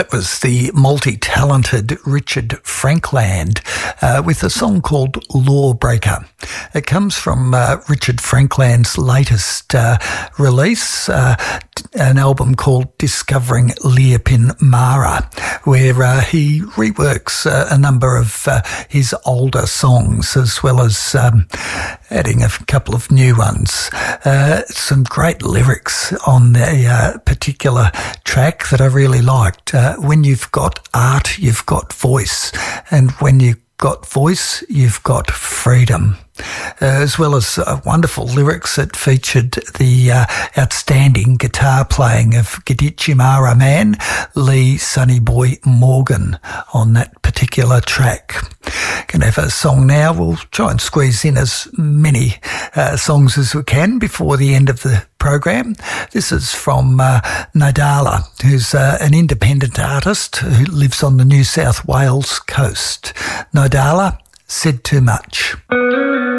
That was the multi-talented Richard Frankland with a song called Lawbreaker. It comes from Richard Frankland's latest release, an album called Discovering Leapin Mara, where he reworks a number of his older songs as well as adding a couple of new ones. Some great lyrics on the particular track that I really liked. When you've got art, you've got voice. And when you've got voice, you've got freedom. As well as wonderful lyrics that featured the outstanding guitar playing of Gadichi Mara man, Lee Sonny Boy Morgan, on that particular track. Can have a song now. We'll try and squeeze in as many songs as we can before the end of the program. This is from Nodala, who's an independent artist who lives on the New South Wales coast. Nodala, Said Too Much.